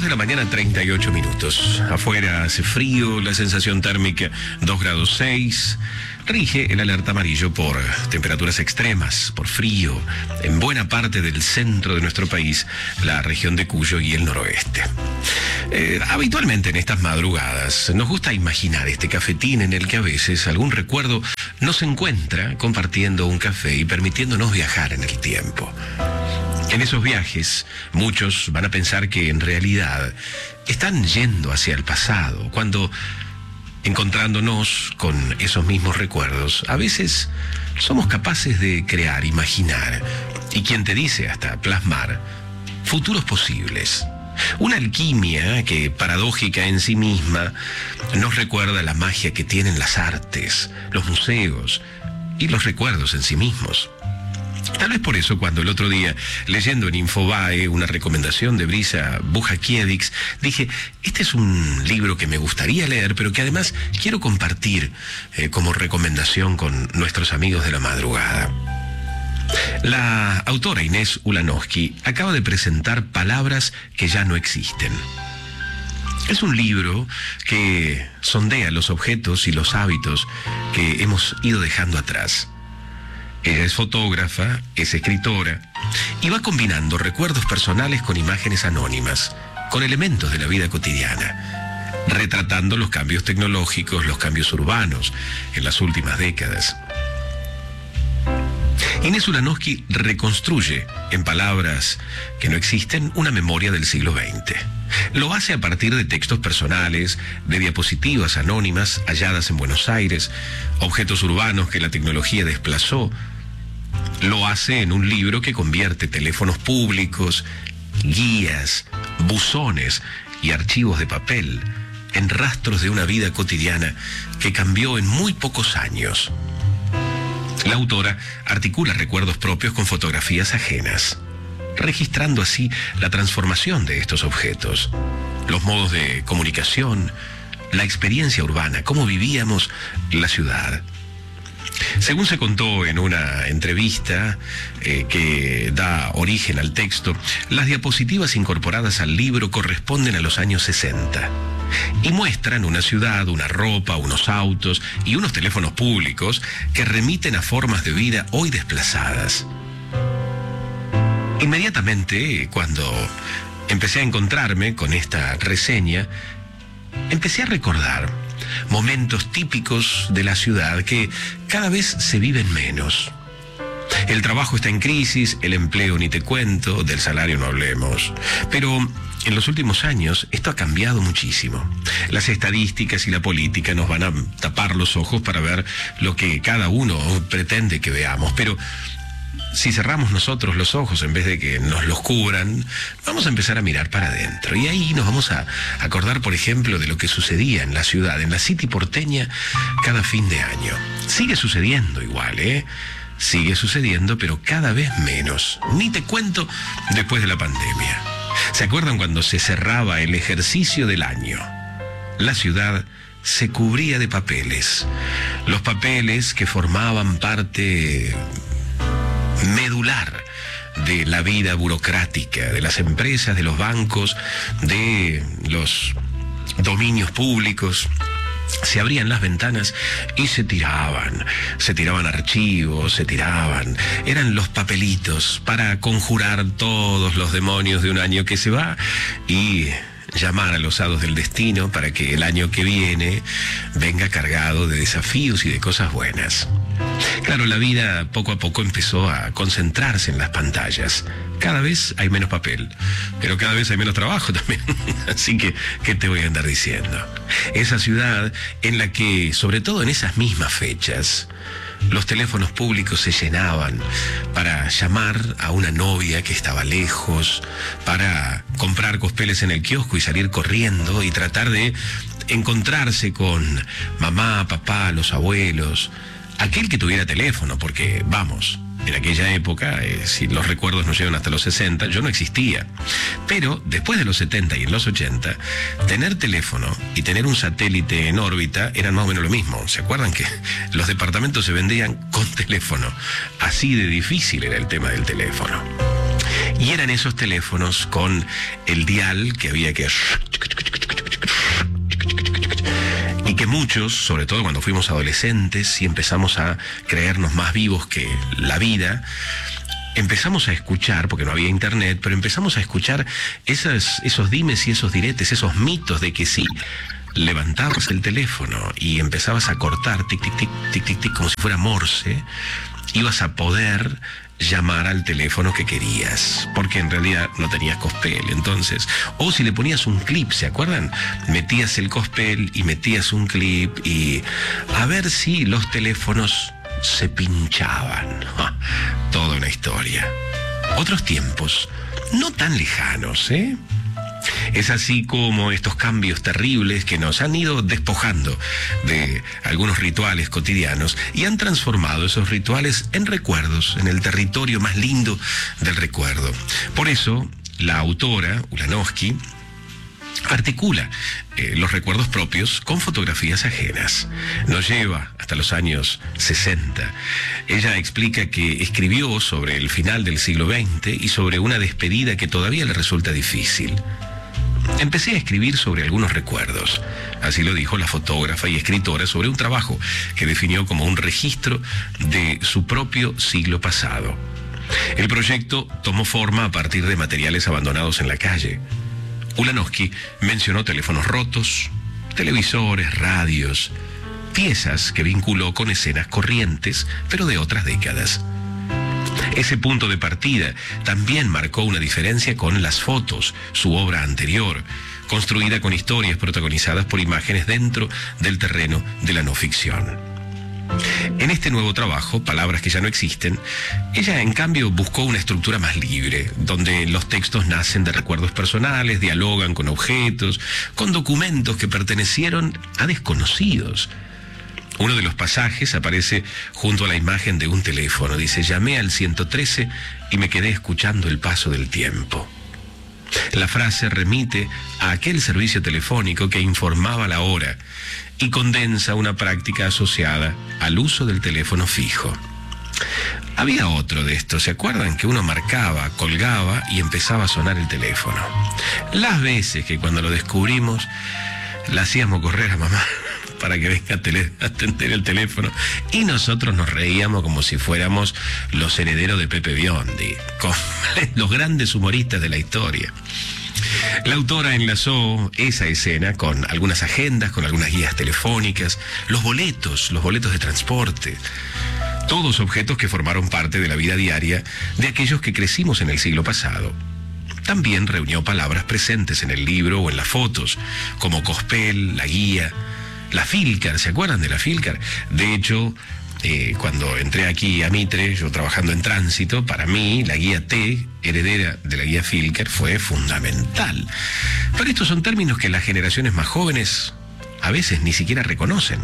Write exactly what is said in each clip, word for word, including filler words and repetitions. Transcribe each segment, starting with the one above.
de la mañana, treinta y ocho minutos. Afuera hace frío, la sensación térmica dos grados seis. Rige el alerta amarillo por temperaturas extremas, por frío, en buena parte del centro de nuestro país, la región de Cuyo y el noroeste. Eh, habitualmente en estas madrugadas nos gusta imaginar este cafetín en el que a veces algún recuerdo nos encuentra compartiendo un café y permitiéndonos viajar en el tiempo. En esos viajes, muchos van a pensar que en realidad están yendo hacia el pasado, cuando, encontrándonos con esos mismos recuerdos, a veces somos capaces de crear, imaginar, y quien te dice hasta plasmar, futuros posibles. Una alquimia que, paradójica en sí misma, nos recuerda la magia que tienen las artes, los museos y los recuerdos en sí mismos. Tal vez por eso, cuando el otro día, leyendo en Infobae una recomendación de Brisa Bujakiewicz, dije, este es un libro que me gustaría leer, pero que además quiero compartir eh, como recomendación con nuestros amigos de la madrugada. La autora Inés Ulanowski acaba de presentar Palabras que ya no existen. Es un libro que sondea los objetos y los hábitos que hemos ido dejando atrás. Ella es fotógrafa, es escritora y va combinando recuerdos personales con imágenes anónimas, con elementos de la vida cotidiana, retratando los cambios tecnológicos, los cambios urbanos en las últimas décadas. Inés Ulanowski reconstruye, en palabras que no existen, una memoria del siglo veinte. Lo hace a partir de textos personales, de diapositivas anónimas halladas en Buenos Aires, objetos urbanos que la tecnología desplazó. Lo hace en un libro que convierte teléfonos públicos, guías, buzones y archivos de papel en rastros de una vida cotidiana que cambió en muy pocos años. La autora articula recuerdos propios con fotografías ajenas, registrando así la transformación de estos objetos, los modos de comunicación, la experiencia urbana, cómo vivíamos la ciudad. Según se contó en una entrevista eh, que da origen al texto, las diapositivas incorporadas al libro corresponden a los años sesenta y muestran una ciudad, una ropa, unos autos y unos teléfonos públicos que remiten a formas de vida hoy desplazadas. Inmediatamente, cuando empecé a encontrarme con esta reseña, empecé a recordar momentos típicos de la ciudad que cada vez se viven menos. El trabajo está en crisis, el empleo ni te cuento, del salario no hablemos. Pero en los últimos años esto ha cambiado muchísimo. Las estadísticas y la política nos van a tapar los ojos para ver lo que cada uno pretende que veamos. Pero si cerramos nosotros los ojos en vez de que nos los cubran, vamos a empezar a mirar para adentro. Y ahí nos vamos a acordar, por ejemplo, de lo que sucedía en la ciudad, en la City porteña, cada fin de año. Sigue sucediendo igual, ¿eh? Sigue sucediendo, pero cada vez menos. Ni te cuento después de la pandemia. ¿Se acuerdan cuando se cerraba el ejercicio del año? La ciudad se cubría de papeles. Los papeles que formaban parte medular de la vida burocrática, de las empresas, de los bancos, de los dominios públicos. Se abrían las ventanas y se tiraban, se tiraban archivos, se tiraban, eran los papelitos para conjurar todos los demonios de un año que se va y llamar a los hados del destino para que el año que viene venga cargado de desafíos y de cosas buenas. Claro, la vida poco a poco empezó a concentrarse en las pantallas. Cada vez hay menos papel, pero cada vez hay menos trabajo también. Así que, ¿qué te voy a andar diciendo? Esa ciudad en la que, sobre todo en esas mismas fechas, los teléfonos públicos se llenaban para llamar a una novia que estaba lejos, para comprar cospeles en el kiosco y salir corriendo y tratar de encontrarse con mamá, papá, los abuelos, aquel que tuviera teléfono, porque, vamos, en aquella época, eh, si los recuerdos nos llevan hasta los sesenta, yo no existía. Pero después de los setenta y en los ochenta, tener teléfono y tener un satélite en órbita eran más o menos lo mismo. ¿Se acuerdan que los departamentos se vendían con teléfono? Así de difícil era el tema del teléfono. Y eran esos teléfonos con el dial que había que... Y que muchos, sobre todo cuando fuimos adolescentes y empezamos a creernos más vivos que la vida, empezamos a escuchar, porque no había internet, pero empezamos a escuchar esas, esos dimes y esos diretes, esos mitos de que si levantabas el teléfono y empezabas a cortar, tic, tic, tic, tic, tic, tic, como si fuera Morse, ibas a poder llamar al teléfono que querías, porque en realidad no tenías cospel. Entonces, o si le ponías un clip, ¿se acuerdan? Metías el cospel y metías un clip y a ver si los teléfonos se pinchaban. ¡Ja! Toda una historia. Otros tiempos, no tan lejanos, ¿eh? Es así como estos cambios terribles que nos han ido despojando de algunos rituales cotidianos y han transformado esos rituales en recuerdos, en el territorio más lindo del recuerdo. Por eso, la autora, Ulanowski, articula eh, los recuerdos propios con fotografías ajenas. Nos lleva hasta los años sesenta. Ella explica que escribió sobre el final del siglo veinte y sobre una despedida que todavía le resulta difícil. Empecé a escribir sobre algunos recuerdos, así lo dijo la fotógrafa y escritora sobre un trabajo que definió como un registro de su propio siglo pasado. El proyecto tomó forma a partir de materiales abandonados en la calle. Ulanowski mencionó teléfonos rotos, televisores, radios, piezas que vinculó con escenas corrientes, pero de otras décadas. Ese punto de partida también marcó una diferencia con Las fotos, su obra anterior, construida con historias protagonizadas por imágenes dentro del terreno de la no ficción. En este nuevo trabajo, Palabras que ya no existen, ella en cambio buscó una estructura más libre, donde los textos nacen de recuerdos personales, dialogan con objetos, con documentos que pertenecieron a desconocidos. Uno de los pasajes aparece junto a la imagen de un teléfono. Dice: llamé al ciento trece y me quedé escuchando el paso del tiempo. La frase remite a aquel servicio telefónico que informaba la hora y condensa una práctica asociada al uso del teléfono fijo. Había otro de estos, ¿se acuerdan? Que uno marcaba, colgaba y empezaba a sonar el teléfono. Las veces que cuando lo descubrimos la hacíamos correr a mamá para que venga a, tele, a atender el teléfono, y nosotros nos reíamos como si fuéramos los herederos de Pepe Biondi, con los grandes humoristas de la historia. La autora enlazó esa escena con algunas agendas, con algunas guías telefónicas, los boletos, los boletos de transporte, todos objetos que formaron parte de la vida diaria de aquellos que crecimos en el siglo pasado. También reunió palabras presentes en el libro o en las fotos, como cospel, la guía, la Filcar. ¿Se acuerdan de la Filcar? De hecho, eh, cuando entré aquí a Mitre, yo trabajando en tránsito, para mí la guía T, heredera de la guía Filcar, fue fundamental. Pero estos son términos que las generaciones más jóvenes a veces ni siquiera reconocen.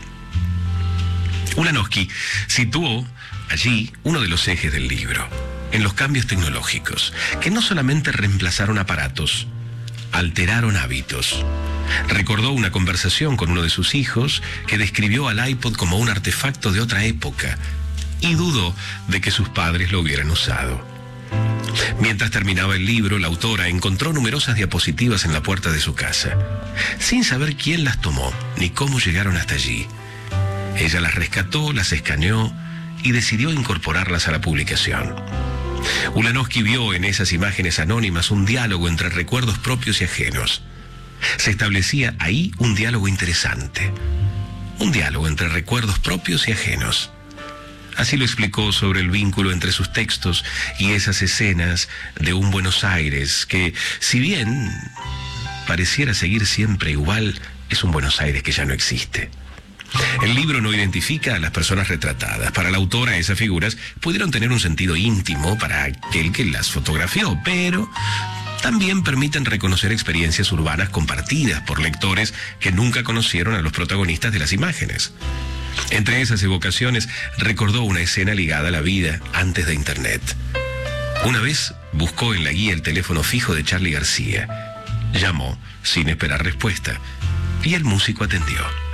Ulanowski situó allí uno de los ejes del libro, en los cambios tecnológicos, que no solamente reemplazaron aparatos, alteraron hábitos. Recordó una conversación con uno de sus hijos que describió al iPod como un artefacto de otra época y dudó de que sus padres lo hubieran usado. Mientras terminaba el libro, la autora encontró numerosas diapositivas en la puerta de su casa, sin saber quién las tomó ni cómo llegaron hasta allí. Ella las rescató, las escaneó y decidió incorporarlas a la publicación. Ulanowski vio en esas imágenes anónimas un diálogo entre recuerdos propios y ajenos. Se establecía ahí un diálogo interesante, un diálogo entre recuerdos propios y ajenos. Así lo explicó sobre el vínculo entre sus textos y esas escenas de un Buenos Aires que, si bien pareciera seguir siempre igual, es un Buenos Aires que ya no existe. El libro no identifica a las personas retratadas. Para la autora, esas figuras pudieron tener un sentido íntimo para aquel que las fotografió, pero también permiten reconocer experiencias urbanas compartidas por lectores que nunca conocieron a los protagonistas de las imágenes. Entre esas evocaciones, recordó una escena ligada a la vida antes de Internet. Una vez buscó en la guía el teléfono fijo de Charly García. Llamó sin esperar respuesta y el músico atendió.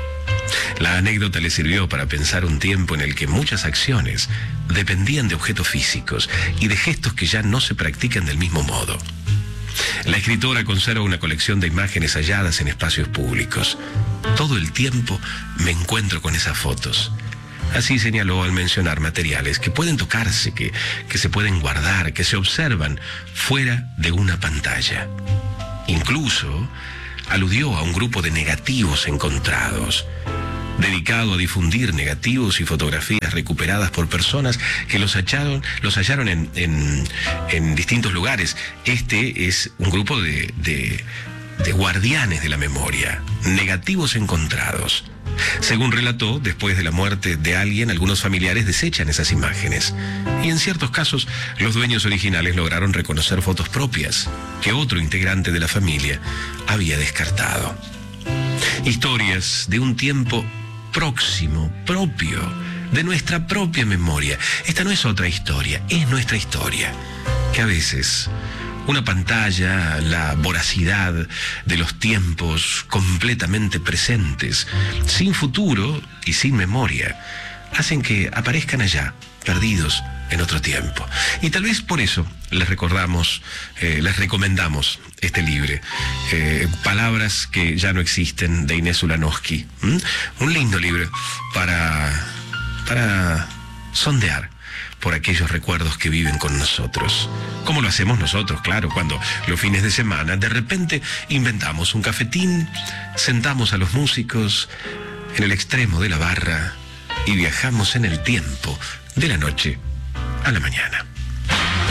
La anécdota le sirvió para pensar un tiempo en el que muchas acciones dependían de objetos físicos y de gestos que ya no se practican del mismo modo. La escritora conserva una colección de imágenes halladas en espacios públicos. Todo el tiempo me encuentro con esas fotos. Así señaló al mencionar materiales que pueden tocarse, que, que se pueden guardar, que se observan fuera de una pantalla. Incluso aludió a un grupo de negativos encontrados, dedicado a difundir negativos y fotografías recuperadas por personas que los hallaron, los hallaron en, en, en distintos lugares. Este es un grupo de, de, de guardianes de la memoria, negativos encontrados. Según relató, después de la muerte de alguien, algunos familiares desechan esas imágenes. Y en ciertos casos, los dueños originales lograron reconocer fotos propias que otro integrante de la familia había descartado. Historias de un tiempo próximo, propio, de nuestra propia memoria. Esta no es otra historia, es nuestra historia, que a veces una pantalla, la voracidad de los tiempos completamente presentes, sin futuro y sin memoria, hacen que aparezcan allá, perdidos en otro tiempo. Y tal vez por eso les recordamos, eh, les recomendamos este libro, eh, Palabras que ya no existen, de Inés Ulanowski. ¿Mm? Un lindo libro para, para sondear por aquellos recuerdos que viven con nosotros. Como lo hacemos nosotros, claro, cuando los fines de semana de repente inventamos un cafetín, sentamos a los músicos en el extremo de la barra y viajamos en el tiempo de la noche a la mañana.